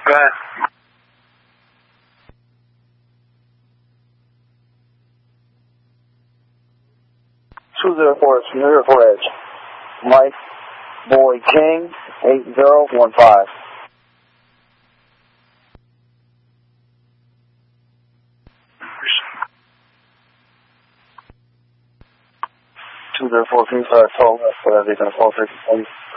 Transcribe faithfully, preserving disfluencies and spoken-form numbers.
Go ahead. two zero four, zero four Edge. Mike Boy King, eight zero one five. two zero four, King, sorry, twelve, that's what I think, four, three,